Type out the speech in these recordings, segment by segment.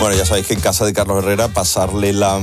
Bueno, ya sabéis que en casa de Carlos Herrera pasarle la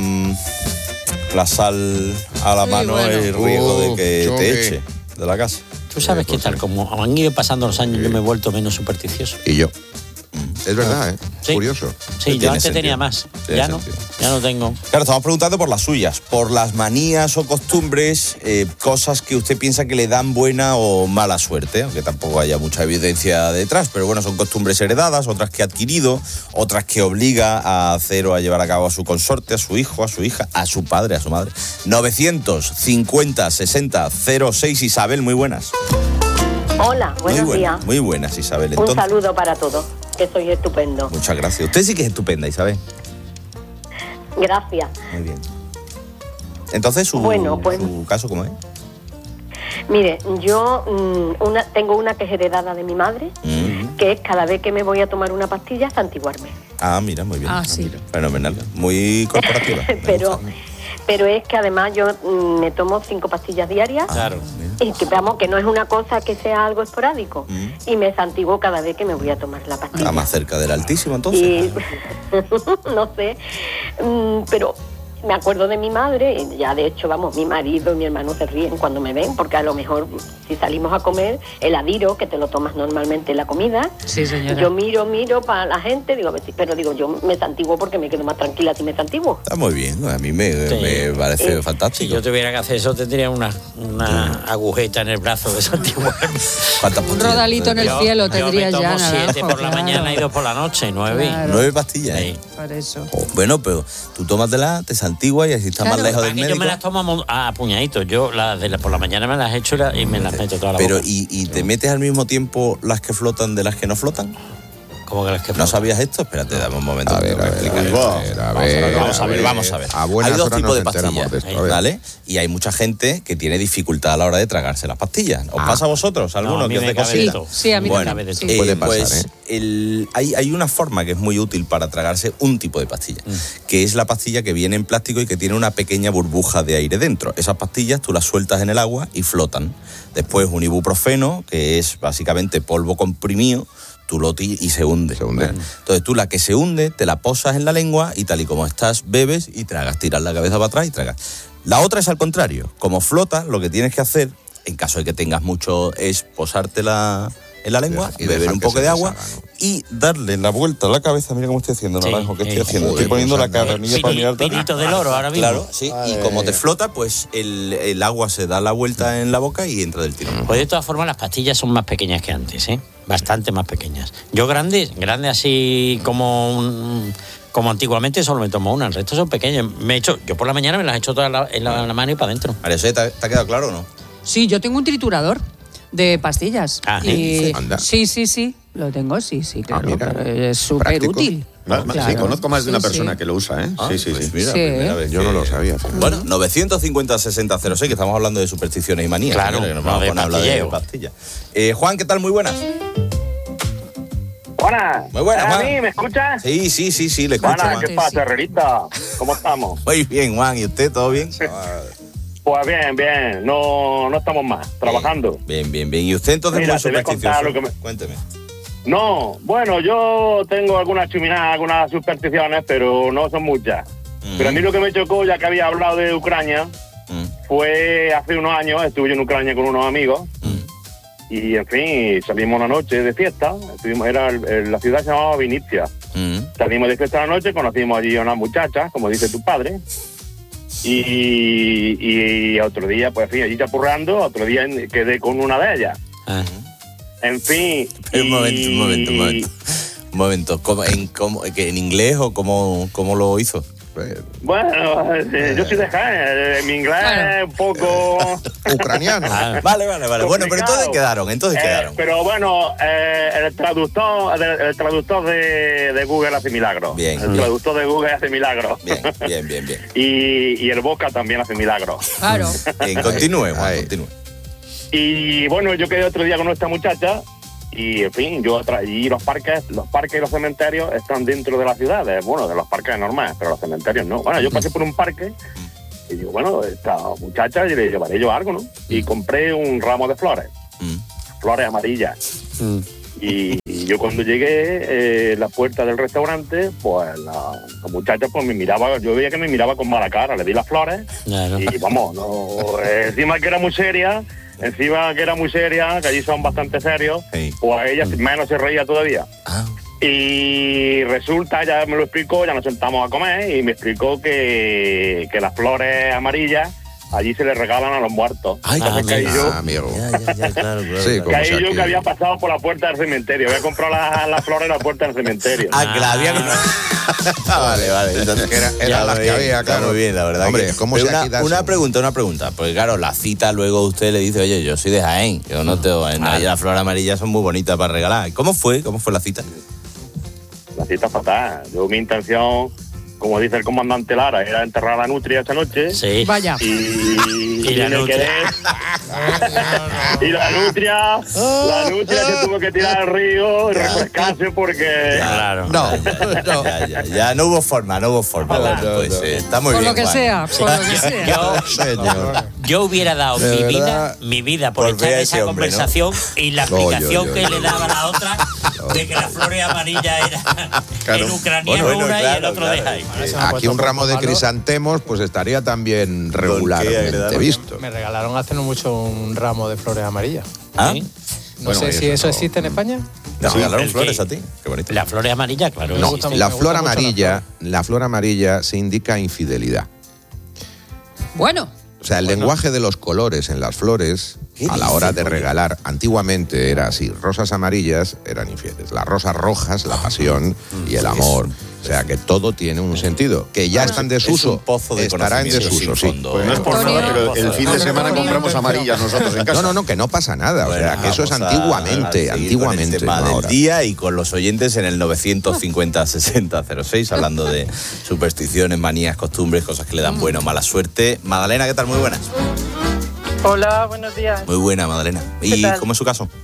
sal a la mano es riesgo de que te eche de la casa. Tú sabes que tal como han ido pasando los años, yo me he vuelto menos supersticioso. Y yo. Es verdad, ¿eh? Sí. Curioso. Sí, yo antes tenía más. Ya no tengo. Claro, estamos preguntando por las suyas, por las manías o costumbres, cosas que usted piensa que le dan buena o mala suerte, aunque tampoco haya mucha evidencia detrás, pero bueno, son costumbres heredadas, otras que ha adquirido, otras que obliga a hacer o a llevar a cabo a su consorte, a su hijo, a su hija, a su padre, a su madre. 950 60 06, Isabel, muy buenas. Hola, buenos días. Muy buenas, Isabel. Un saludo para todos, que sois estupendo. Muchas gracias. Usted sí que es estupenda, Isabel. Gracias. Muy bien. Entonces, su caso, ¿cómo es? Mire, yo tengo una que es heredada de mi madre, que es cada vez que me voy a tomar una pastilla, santiguarme. Ah, mira, muy bien. Ah, sí. Mira, fenomenal. Muy corporativa. Pero es que además yo me tomo 5 pastillas diarias. Claro. Y que veamos que no es una cosa que sea algo esporádico. Y me santiguo cada vez que me voy a tomar la pastilla. Está más cerca del Altísimo, entonces. Y no sé, pero me acuerdo de mi madre, y ya de hecho, vamos, mi marido y mi hermano se ríen cuando me ven, porque a lo mejor si salimos a comer, el adiro, que te lo tomas normalmente en la comida, sí, señora. Yo miro para la gente, digo, pero digo, yo me santiguo porque me quedo más tranquila si me santiguo. Está muy bien, a mí me parece fantástico. Si yo tuviera que hacer eso, tendría una agujeta en el brazo de santiguarme. Un rodalito en el cielo tendría ya. Yo me tomo 7 por la mañana y 2 por la noche, 9. Claro. 9 pastillas. Sí. Por eso. Bueno, pero tú tómatela, te santiguas y así estás más lejos del médico. Yo me las tomo a puñaditos. Yo por la mañana me las echo y me las meto toda la boca. Pero, ¿y te metes al mismo tiempo las que flotan de las que no flotan? ¿Cómo que las que flotan? ¿No sabías esto? Espérate, dame un momento. A ver. Vamos a ver. Hay dos tipos de pastillas, ¿vale? Y hay mucha gente que tiene dificultad a la hora de tragarse las pastillas. ¿Os pasa a vosotros? ¿Alguno que os dé cosita? Sí, a mí bueno, también. Puede pasar, pues, hay una forma que es muy útil para tragarse un tipo de pastilla, que es la pastilla que viene en plástico y que tiene una pequeña burbuja de aire dentro. Esas pastillas tú las sueltas en el agua y flotan. Después un ibuprofeno, que es básicamente polvo comprimido, y se hunde. Entonces tú la que se hunde te la posas en la lengua y tal y como estás bebes y tragas, tiras la cabeza para atrás y tragas. La otra es al contrario, como flota, lo que tienes que hacer, en caso de que tengas mucho, es posártela en la lengua, y beber un poco de agua y darle la vuelta a la cabeza. Mira cómo estoy haciendo, Naranjo, ¿qué estoy haciendo? Estoy poniendo la carranilla para mirarte. Pinito del oro ahora mismo. Claro, sí, y como te flota, pues el agua se da la vuelta en la boca y entra del tirón. Pues de todas formas las pastillas son más pequeñas que antes, bastante más pequeñas. Yo grandes así como antiguamente solo me tomo una, el resto son pequeñas. Yo por la mañana me las echo todas en la mano y para adentro. María José, ¿te ha quedado claro o no? Sí, yo tengo un triturador de pastillas. Sí. Sí, lo tengo, sí, claro. Pero es súper útil. Claro. Sí, conozco más de una persona que lo usa, ¿eh? Sí. Mira, primera vez yo no lo sabía. Bueno, 950 60 06, que estamos hablando de supersticiones y manías. Claro, que nos vamos a hablar de pastillas. Juan, ¿qué tal? Muy buenas. Buenas. Muy buenas, Juan. ¿A mí me escuchas? Sí, le escucho, Juan. Juan. ¿Qué pasa, Herrerita? ¿Cómo estamos? Muy bien, Juan. ¿Y usted, todo bien? Pues bien. No estamos más, trabajando. Bien. ¿Y usted entonces Mira, muy supersticioso? Cuénteme. No, bueno, yo tengo algunas supersticiones, pero no son muchas. Pero a mí lo que me chocó, ya que había hablado de Ucrania, fue hace unos años, estuve yo en Ucrania con unos amigos, y en fin, salimos una noche de fiesta, la ciudad se llamaba Vinicia. Salimos de fiesta la noche, conocimos allí a unas muchachas, como dice tu padre, y otro día, pues en fin, allí chapurrando, otro día quedé con una de ellas. En fin. Un momento. ¿En inglés o cómo lo hizo? Bueno, yo soy de Jaén, mi inglés es un poco ucraniano. Vale. Bueno, pero entonces quedaron. Pero bueno, el traductor de Google hace milagros. Bien. Traductor de Google hace milagros. Bien. Y el Boca también hace milagros. Claro. Continúe. Y bueno, yo quedé otro día con esta muchacha. Y en fin, y los parques y los cementerios están dentro de las ciudades. Bueno, de los parques normales, pero los cementerios no. Bueno, yo pasé por un parque y digo, bueno, esta muchacha le llevaré yo algo, ¿no? Y compré un ramo de flores amarillas. Y yo cuando llegué, la puerta del restaurante, pues la muchacha pues me miraba, yo veía que me miraba con mala cara, le di las flores, Claro. y vamos, no, encima que era muy seria, que allí son bastante serios, Sí. pues ella menos se reía todavía. Ah. Y resulta, ya me lo explicó, ya nos sentamos a comer y me explicó que las flores amarillas allí se les regalan a los muertos. Ay, Entonces caí amigo. yo, amigo. Ya, claro. Sí, como caí sea yo que- que había pasado por la puerta del cementerio. Había comprado las flores en la puerta del cementerio. Ah, que la había... vale. Entonces, Que eran ya las muy que bien, había, está claro. muy bien, la verdad. Hombre, que- ¿cómo Pero se quita una eso? pregunta. Porque claro, la cita luego usted le dice, oye, yo soy de Jaén, yo no tengo... Ahí las flores amarillas son muy bonitas para regalar. ¿Cómo fue la cita? La cita fatal. Yo, mi intención, como dice el comandante Lara, era enterrar a la nutria esa noche. Sí. Vaya. Y la me nutria. quedé. Y la nutria se tuvo que tirar al río y refrescarse porque... Claro. No. Ya no hubo forma. Bueno, pues, está muy Por bien, lo que Juan. sea, por lo que sea. Señor. Yo hubiera dado De mi verdad. vida por Por ver estar a en ese esa hombre, ¿no? conversación y la explicación Yo. que le daba la otra de que las flores amarillas eran Claro. el ucraniano Bueno, una y el claro, otro de claro. Jaén. Aquí un ramo de crisantemos pues estaría también regularmente agradable. visto. Me regalaron hace no mucho un ramo de flores amarillas. ¿Ah? ¿Sí? No Bueno, sé si eso eso no. existe en España. ¿Te regalaron ¿el flores qué? a ti? Qué bonito. Las flores amarillas, claro. No, existen. la me flor gustan mucho amarilla, la flor amarilla se indica infidelidad. Bueno, O sea, el lenguaje de los colores en las flores, ¿Qué a la dice, hora de pollo? regalar, antiguamente era así, rosas amarillas eran infieles, las rosas rojas, la pasión y el amor. O sea, que todo tiene un sentido. Que ya está en Es desuso, un pozo de estará en conocimiento desuso, sin sí. fondo. Pues No es por Antonio. nada, pero el fin de semana Antonio. compramos amarillas nosotros en casa. No, que no pasa nada. O sea, que eso es Vamos a antiguamente, seguir con el tema no del ahora. día y con los oyentes en el 950-6006, hablando de supersticiones, manías, costumbres, cosas que le dan buena o mala suerte. Magdalena, ¿qué tal? Muy buenas. Hola, buenos días. Muy buena, Magdalena. ¿Qué ¿Y tal? cómo es su caso?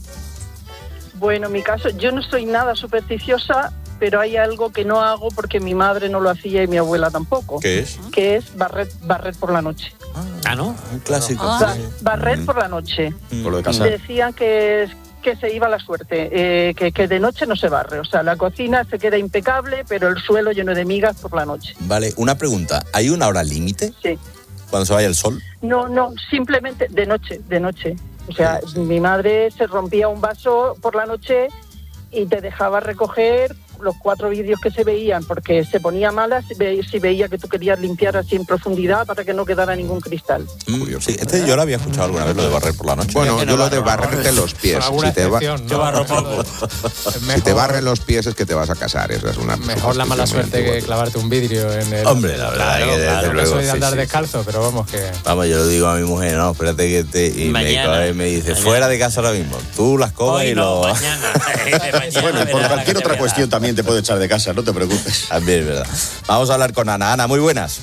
Bueno, en mi caso, yo no soy nada supersticiosa, pero hay algo que no hago porque mi madre no lo hacía y mi abuela tampoco, ¿Qué es? que es barrer por la noche. Ah, ¿no? Un clásico. Barrer por la noche. Por lo de casar. Decían que se iba la suerte, que de noche no se barre. O sea, la cocina se queda impecable, pero el suelo lleno de migas por la noche. Vale, una pregunta. ¿Hay una hora límite Sí. cuando se vaya el sol? No, simplemente de noche. O sea, mi madre se rompía un vaso por la noche y te dejaba recoger los 4 vidrios que se veían porque se ponía mala si veía que tú querías limpiar así en profundidad para que no quedara ningún cristal. Sí, yo lo había escuchado alguna vez, lo de barrer por la noche. Bueno, que no yo lo de barro, barrerte los pies. Con alguna Si te, excepción, Yo ¿no? barro poco. si te barren los pies es que te vas a casar. Esa es una Mejor la mala superstición suerte muy que antigua. clavarte un vidrio en el... Hombre, la verdad Claro, que desde claro, Yo luego, soy de sí, andar sí. descalzo, pero vamos que... Vamos, yo lo digo a mi mujer, no, espérate que y Mañana. me coge y me dice, Mañana. fuera de casa ahora mismo. Tú las coges Hoy y no, lo... mañana. Bueno, y por cualquier otra cuestión también te puedo echar de casa, no te preocupes. También es verdad. Vamos a hablar con Ana. Ana, muy buenas.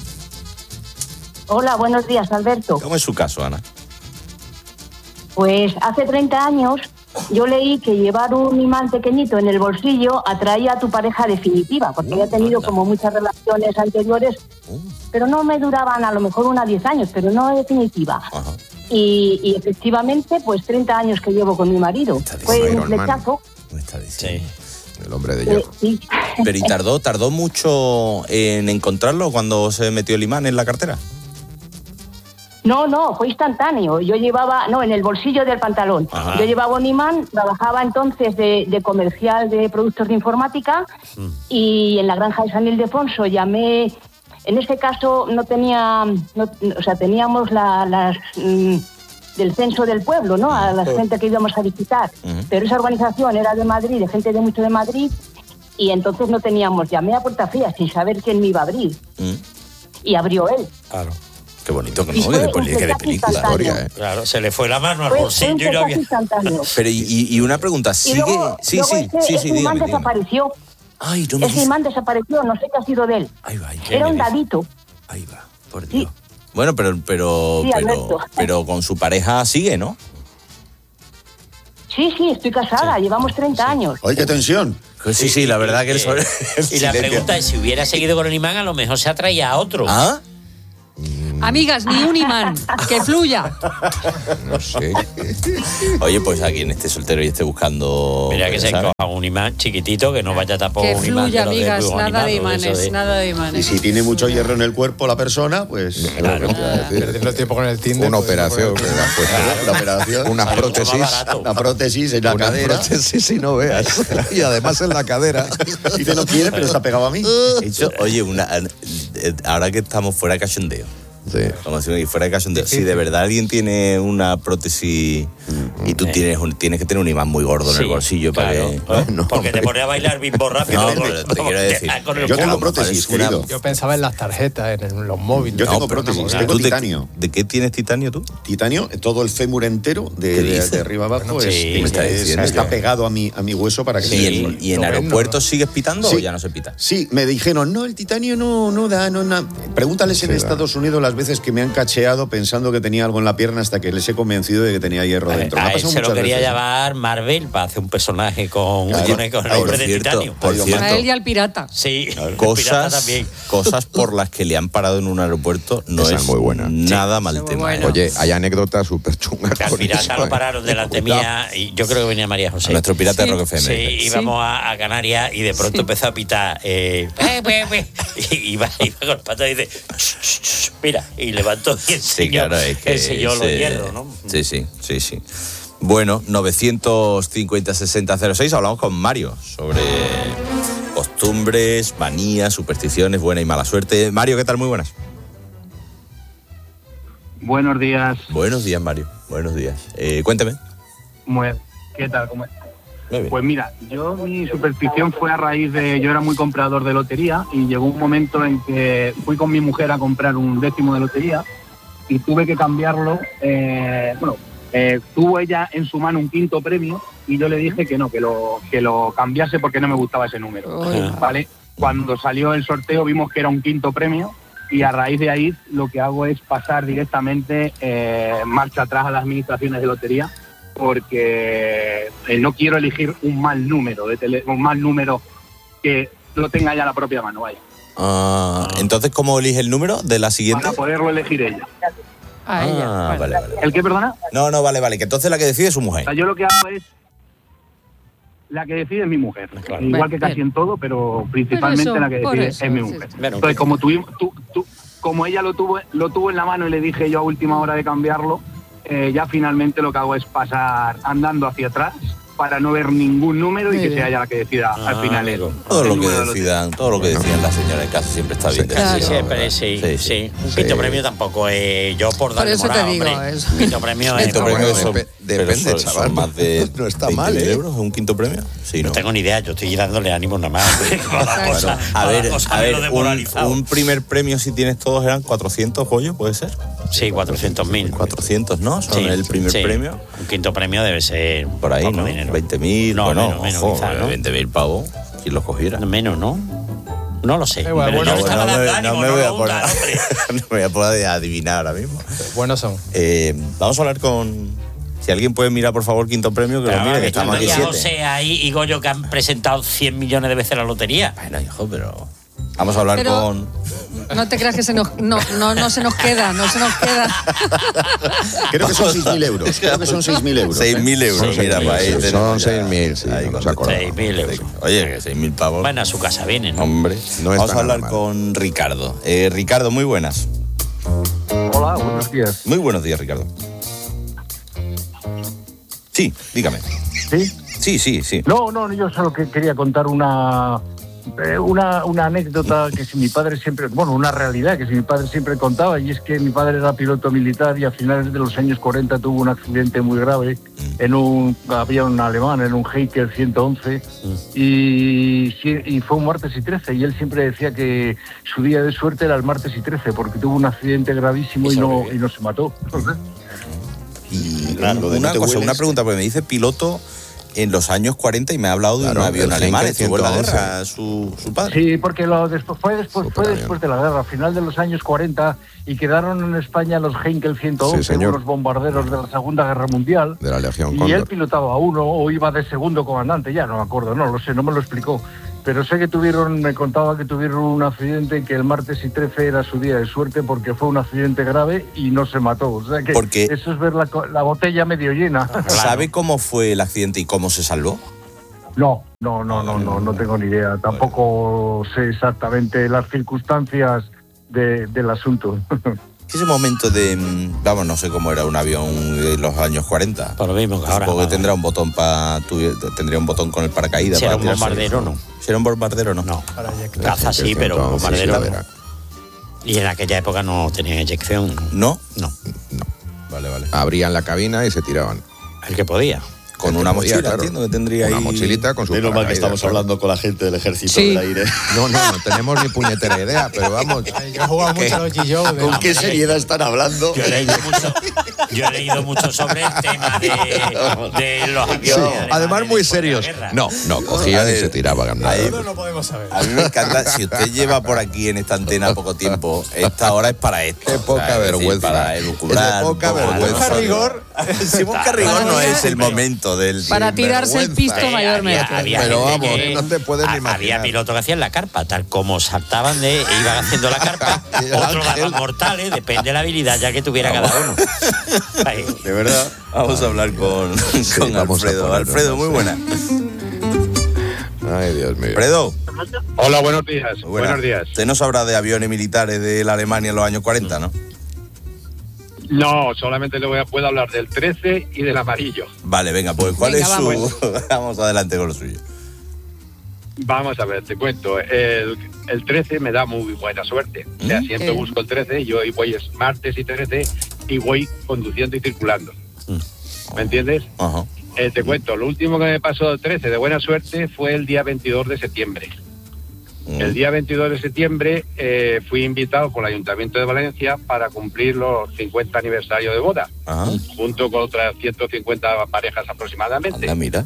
Hola, buenos días, Alberto. ¿Cómo es su caso, Ana? Pues hace 30 años yo leí que llevar un imán pequeñito en el bolsillo atraía a tu pareja definitiva, porque había tenido como muchas relaciones anteriores, pero no me duraban a lo mejor unas 10 años, pero no definitiva. Ajá. Y efectivamente, pues 30 años que llevo con mi marido. Fue un Iron Man. flechazo. Me está diciendo. Sí. El hombre de hierro. Sí. Pero ¿y tardó mucho en encontrarlo cuando se metió el imán en la cartera? No, fue instantáneo. Yo llevaba, en el bolsillo del pantalón. Ajá. Yo llevaba un imán, trabajaba entonces de comercial de productos de informática y en la granja de San Ildefonso llamé. En este caso no tenía, o sea, teníamos las del censo del pueblo, ¿no? A la gente que íbamos a visitar. Pero esa organización era de Madrid, de gente de mucho de Madrid, y entonces no teníamos. Llamé a puerta fría sin saber quién me iba a abrir. Y abrió él. Claro. Qué bonito, que Y no, fue que de, un que de flechazo película. instantáneo. Historia, ¿eh? Claro, se le fue la mano al Fue un bolsillo y no flechazo había... instantáneo. Pero y una pregunta, Y ¿sigue? luego, Sí, luego sí, ese imán dígame. desapareció. Ay, no me Ese digas. imán desapareció, no sé qué ha sido de él. Ahí va, Era un dadito. Ahí va, por Sí. Dios. Bueno, Sí, Alberto. pero con su pareja sigue, ¿no? Sí, estoy casada, llevamos 30 años. ¡Ay, qué tensión! Sí, la verdad que el Y la pregunta es, si hubiera seguido con el imán, a lo mejor se atraía a otro. ¿Ah? Amigas, ni un imán, que fluya. No sé. Oye, pues a quien esté soltero y esté buscando... Mira que se ¿sabes? coja un imán chiquitito, que no vaya tampoco Que un imán. fluya, de los de amigas, dibujos nada de animados, eso imanes, nada de imanes. Y si tiene mucho hierro en el cuerpo la persona, pues... Claro. Perdiendo tiempo con el Tinder. Una pues, operación que le has puesto. Una operación. Una Sale mucho más prótesis. barato. Una prótesis en la Una cadera. prótesis, si no veas. Y además en la cadera. Dice, no quiere, pero está pegado a mí. De hecho, oye, ahora que estamos fuera de cachondeo, Sí. como si fuera de cachondeo, si de verdad alguien tiene una prótesis y tú tienes que tener un imán muy gordo en el Sí, bolsillo claro. para que... No, Porque te pone a bailar bimbo rápido. No, pero te quiero decir, con el Yo tengo culo. prótesis, Parece una- querido. Yo pensaba en las tarjetas, en los móviles. Yo tengo No, pero prótesis, no, tengo ¿tú de- titanio. ¿De qué tienes titanio tú? Titanio, todo el fémur entero, ¿Qué dices? de arriba abajo, Sí, es- me está diciendo está que- pegado a mi hueso para que se ¿Y vea. en Lo ven, aeropuertos ¿no? sigues pitando Sí. o ya no se pita? Sí, me dijeron, no, el titanio no da, no. Pregúntales en Estados Unidos las veces que me han cacheado pensando que tenía algo en la pierna hasta que les he convencido de que tenía hierro dentro. Me ha A él pasado se lo muchas quería veces. llamar Marvel para hacer un personaje con el Por hombre de cierto, titanio. por Ay, cierto, A él y al pirata. Sí, pirata cosas, también. cosas por las que le han parado en un aeropuerto no Esa es es muy buena. nada mal Muy tema. buena. Oye, hay anécdotas súper chungas. Al con pirata eso, lo pararon delante Cuidado. mía y yo creo que venía María A José. nuestro pirata de Rock FM. Sí, íbamos a Canarias y de pronto empezó a pitar. Y iba con el pato y dice, mira, y levantó y Sí, enseñó, claro, es que enseñó los ese- hierros, ¿no? Sí. Bueno, 950-6006, hablamos con Mario sobre costumbres, manías, supersticiones, buena y mala suerte. Mario, ¿qué tal? Muy buenas. Buenos días. Buenos días, Mario. Buenos días. Cuéntame. ¿Qué tal? ¿Cómo es? Muy bien. Pues mira, mi superstición fue a raíz de... Yo era muy comprador de lotería y llegó un momento en que fui con mi mujer a comprar un décimo de lotería y tuve que cambiarlo. Tuvo ella en su mano un quinto premio y yo le dije que no, que lo cambiase porque no me gustaba ese número. Uy. ¿Vale? Cuando salió el sorteo vimos que era un quinto premio y a raíz de ahí lo que hago es pasar directamente marcha atrás a las administraciones de lotería porque no quiero elegir un mal número un mal número que lo tenga ya la propia mano, vaya. Entonces, ¿cómo elige el número de la siguiente? Para poderlo elegir ella. A ella. Bueno. Vale. ¿El qué, perdona? No, vale, que entonces la que decide es su O mujer. sea, yo lo que hago es la que decide es mi mujer. Claro. Igual que casi Bien. en todo, pero principalmente Por eso, la que por decide eso, es mi sí. mujer. Bueno, Entonces, como ella lo tuvo en la mano y le dije yo a última hora de cambiarlo, ya finalmente lo que hago es pasar andando hacia atrás para no ver ningún número y Muy que bien. sea ella la que decida al final amigo. Todo el lo que número de decidan, todo lo que decidan las señoras en casa siempre está bien. Claro. Casi decidido, siempre, ¿verdad? sí. Un quinto premio tampoco es yo por darle eso te moral, digo, hombre. es- Un quinto premio es... Quinto Bueno, premio son, depende, pero chaval. son más de No está 20.000 mal, ¿eh? euros, un quinto premio. Sí, No ¿no? tengo ni idea, yo estoy dándole ánimo nada más. Con la cosa, A con la ver, cosa me lo he demoralizado. un primer premio si tienes todos eran 400 pollo, ¿puede ser? Sí, 400.000. 400, ¿no? Son Sí, el primer sí. premio. Un quinto premio debe ser Por ahí, poco ¿no? dinero. 20.000, No, bueno, menos, ojo, quizá, ¿no? 20.000 pavos, quien los cogiera. Menos, ¿no? No lo sé. Bueno, pero bueno, yo le estaba dando ánimo, no me voy a lo poner, hundas, hombre. no me voy a poder adivinar ahora mismo. Buenos son. Vamos a hablar con... Si alguien puede mirar, por favor, quinto premio, que Pero lo mire, que está estamos aquí María 7. José ahí y Goyo que han presentado 100 millones de veces la lotería. Bueno, hijo, pero... Vamos a hablar Pero- con... No te creas que se nos, no se nos queda. Creo que son 6.000 euros. Creo que son 6.000 euros. 6.000 euros, Son mira, 6.000, para ahí sí, tenemos son ya- 6.000, sí, ahí no nos con- acordamos. 6.000 euros. Oye, que 6.000 pavos. Bueno, a su casa vienen, ¿no? Hombre, No vamos está a hablar nada mal. con Ricardo. Ricardo, muy buenas. Hola, buenos días. Muy buenos días, Ricardo. Sí, dígame. ¿Sí? Sí. No, yo solo que quería contar una anécdota que si mi padre siempre, una realidad que si mi padre siempre contaba, y es que mi padre era piloto militar y a finales de los años 40 tuvo un accidente muy grave había un alemán en un Heinkel 111 y fue un martes y 13 y él siempre decía que su día de suerte era el martes y 13 porque tuvo un accidente gravísimo y no se mató. Y Claro, de no te una hueles. pregunta, porque me dice piloto en los años 40 y me ha hablado de Claro, un avión el alemán. Heinkel Estuvo en la 111. guerra su padre. Sí, porque fue después Superavión. de la guerra, a final de los años 40, y quedaron en España los Heinkel 111, Sí, señor. unos bombarderos de la Segunda Guerra Mundial. De la Legión Y Cóndor. él pilotaba uno o iba de segundo comandante, ya no me acuerdo, no lo sé, no me lo explicó. pero sé que me contaba que tuvieron un accidente, que el martes y 13 era su día de suerte porque fue un accidente grave y no se mató. O sea que eso es ver la botella medio llena. ¿Sabe cómo fue el accidente y cómo se salvó? No tengo ni idea. Tampoco sé exactamente las circunstancias del asunto. Ese momento de, no sé cómo era un avión de los años 40. Por lo mismo que ahora. Supongo que tendrá un botón tendría un botón con el paracaídas. Si era un bombardero, no. Si era un bombardero, no. No. Caza sí, pero un bombardero no. Y en aquella época no tenían eyección. ¿No? No. Vale. Abrían la cabina y se tiraban. El que podía. Con una mochila, claro. Entiendo que tendría una ahí... mochilita con su Menos mal que estamos hablando con la gente del ejército del aire. No tenemos ni puñetera idea, pero vamos. Yo he jugado mucho a los G-Show. ¿Con qué seriedad están hablando? Yo he leído mucho sobre el tema de los aviones. Sí, además muy serios. No, cogían y se tiraban. No podemos saber. A mí me encanta, si usted lleva por aquí en esta antena poco tiempo, esta hora es para esto. Qué poca vergüenza. Para elucubrar. Es de poca vergüenza. Busca rigor. Si busca rigor no es el momento del... Para tirarse el pisto mayormente. Pero vamos, no te puedes ni imaginar. Había pilotos que hacían la carpa, tal como saltaban iban haciendo la carpa, otros daban mortales, depende de la habilidad ya que tuviera cada uno. De verdad, vamos a hablar con Alfredo. Alfredo, muy buena. Ay, Dios mío. Alfredo. Hola, buenos días. Buenos días. Usted no sabrá de aviones militares de la Alemania en los años 40, ¿no? No, solamente puedo hablar del 13 y del amarillo. Vale, venga, pues ¿cuál es su...? Vamos adelante con lo suyo. Vamos a ver, te cuento. El 13 me da muy buena suerte. O sea, siempre busco el 13, yo hoy voy es martes y 13 y voy conduciendo y circulando. ¿Me entiendes? Ajá. Te cuento, lo último que me pasó el 13 de buena suerte fue el día 22 de septiembre. El día 22 de septiembre fui invitado por el Ayuntamiento de Valencia para cumplir los 50 aniversarios de boda, junto con otras 150 parejas aproximadamente. Mira.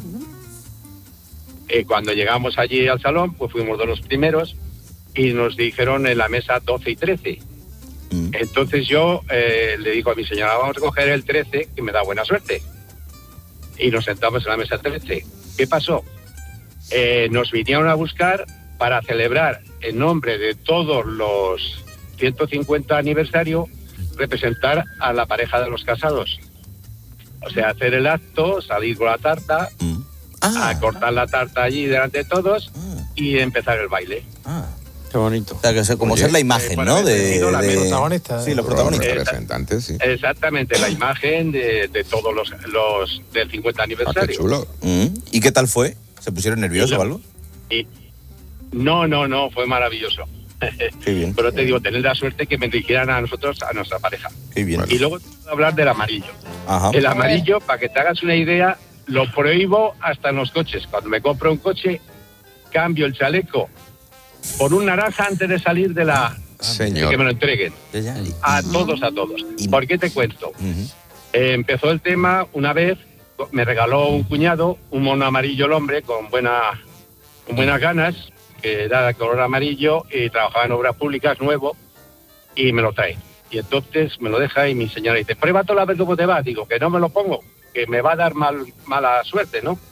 Cuando llegamos allí al salón, pues fuimos de los primeros y nos dijeron en la mesa 12 y 13. Entonces yo le digo a mi señora, vamos a coger el 13, que me da buena suerte. Y nos sentamos en la mesa 13. ¿Qué pasó? Nos vinieron a buscar para celebrar en nombre de todos los 150 aniversarios, representar a la pareja de los casados. O sea, hacer el acto, salir con la tarta, a cortar la tarta allí delante de todos y empezar el baile. Qué bonito. O sea, que como ser la imagen, ¿no? De los protagonistas. Sí, los protagonistas. Representantes, sí. Exactamente, la imagen de todos los del 50 aniversario. Qué chulo. ¿Y qué tal fue? ¿Se pusieron nerviosos o algo? No, fue maravilloso. Qué bien. Pero te digo, tener la suerte que me dirigieran a nosotros, a nuestra pareja. Qué bien. Y luego hablar del amarillo. Ajá. El amarillo, para que te hagas una idea, lo prohíbo hasta en los coches. Cuando me compro un coche, cambio el chaleco por un naranja antes de salir de Señor. que me lo entreguen. A todos. ¿Por qué te cuento? Empezó el tema una vez, me regaló un cuñado un mono amarillo el hombre con buenas ganas, que era de color amarillo y trabajaba en obras públicas, nuevo, y me lo trae. Y entonces me lo deja y mi señora dice, pruébatelo a ver cómo te va. Digo, que no me lo pongo, que me va a dar mala suerte, ¿no?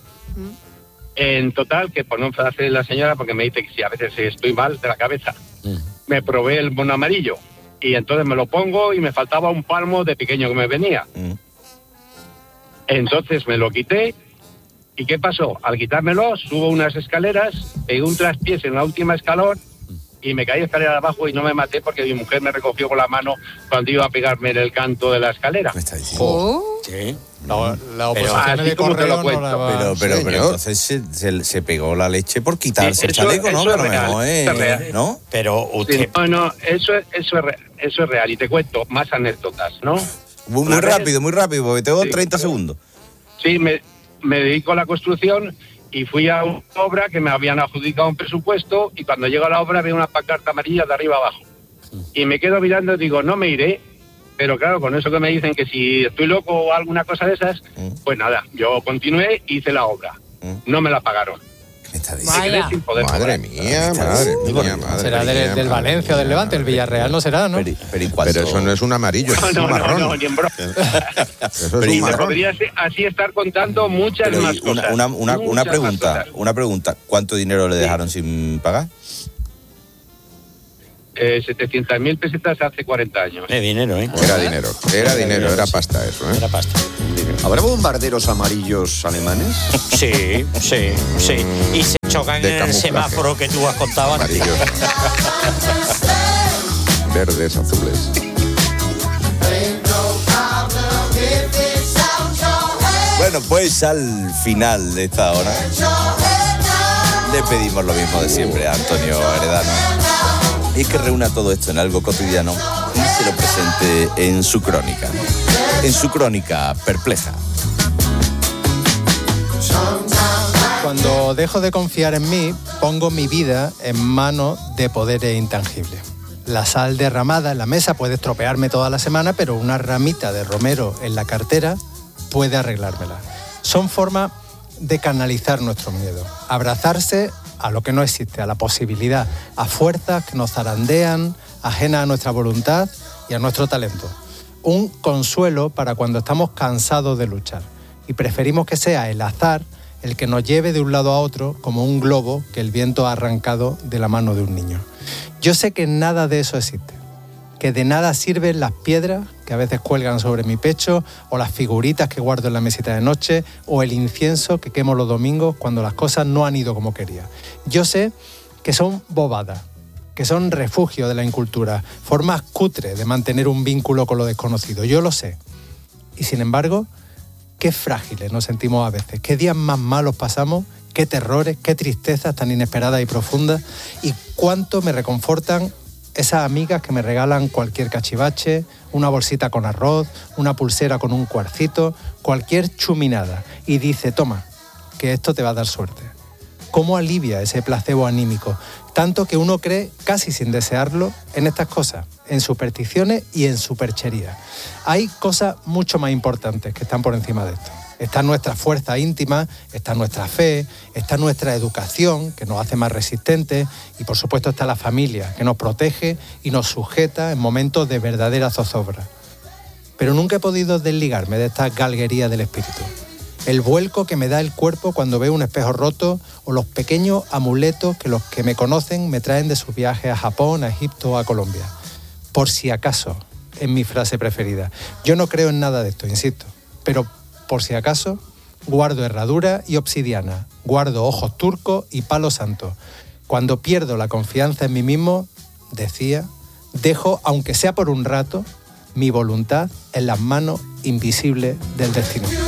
En total, que por no enfadarse la señora, porque me dice que si a veces estoy mal de la cabeza, me probé el mono amarillo y entonces me lo pongo y me faltaba un palmo de pequeño que me venía. Entonces me lo quité. ¿Y qué pasó? Al quitármelo, subo unas escaleras, pegué un traspiés en la última escalón y me caí escalera abajo y no me maté porque mi mujer me recogió con la mano cuando iba a pegarme en el canto de la escalera. ¿Me está diciendo? Sí. La oposición de como te lo correo no la va... Pero entonces se pegó la leche por quitarse el chaleco, ¿no? ¿No? Pero usted... Sí, no, eso es real. Y te cuento más anécdotas, ¿no? Muy rápido, porque tengo 30 segundos. Sí, me dedico a la construcción y fui a una obra que me habían adjudicado un presupuesto y cuando llego a la obra veo una pancarta amarilla de arriba abajo. Y me quedo mirando y digo, no me iré. Pero claro, con eso que me dicen que si estoy loco o alguna cosa de esas, pues nada, yo continué y hice la obra. No me la pagaron. Vaya. Sin poder Madre cobrar. mía. Será del Valencia o del Levante, el Villarreal no será, ¿no? Pero eso no es un amarillo, eso es un marrón. No, ni en broma. Eso es un marrón. Podría así estar contando muchas Pero, más y cosas. una pregunta. ¿Cuánto dinero le dejaron sin pagar? 700.000 pesetas hace 40 años. De dinero, ¿eh? Era dinero, era pasta eso, ¿eh? Era pasta. ¿Habrá bombarderos amarillos alemanes? Sí. Y se chocan De en el camuflaje. semáforo que tú has contado antes. Amarillos. Verdes, azules. Bueno, pues al final de esta hora le pedimos lo mismo de siempre a Antonio Heredano. Y es que reúna todo esto en algo cotidiano y se lo presente en su crónica. En su crónica perpleja. Cuando dejo de confiar en mí, pongo mi vida en manos de poderes intangibles. La sal derramada en la mesa puede estropearme toda la semana, pero una ramita de romero en la cartera puede arreglármela. Son formas de canalizar nuestro miedo. Abrazarse a lo que no existe, a la posibilidad, a fuerzas que nos zarandean, ajenas a nuestra voluntad y a nuestro talento. Un consuelo para cuando estamos cansados de luchar y preferimos que sea el azar el que nos lleve de un lado a otro como un globo que el viento ha arrancado de la mano de un niño. Yo sé que nada de eso existe, que de nada sirven las piedras que a veces cuelgan sobre mi pecho, o las figuritas que guardo en la mesita de noche, o el incienso que quemo los domingos cuando las cosas no han ido como quería. Yo sé que son bobadas, que son refugio de la incultura, formas cutres de mantener un vínculo con lo desconocido. Yo lo sé. Y sin embargo, qué frágiles nos sentimos a veces, qué días más malos pasamos, qué terrores, qué tristezas tan inesperadas y profundas, y cuánto me reconfortan esas amigas que me regalan cualquier cachivache, una bolsita con arroz, una pulsera con un cuarcito, cualquier chuminada, y dice, toma, que esto te va a dar suerte. ¿Cómo alivia ese placebo anímico? Tanto que uno cree, casi sin desearlo, en estas cosas, en supersticiones y en supercherías. Hay cosas mucho más importantes que están por encima de esto. Está nuestra fuerza íntima, está nuestra fe, está nuestra educación, que nos hace más resistentes, y por supuesto está la familia, que nos protege y nos sujeta en momentos de verdadera zozobra. Pero nunca he podido desligarme de esta galguería del espíritu. El vuelco que me da el cuerpo cuando veo un espejo roto, o los pequeños amuletos que los que me conocen me traen de sus viajes a Japón, a Egipto o a Colombia. Por si acaso, es mi frase preferida. Yo no creo en nada de esto, insisto, pero por si acaso, guardo herradura y obsidiana, guardo ojos turcos y palo santo. Cuando pierdo la confianza en mí mismo, decía, dejo, aunque sea por un rato, mi voluntad en las manos invisibles del destino.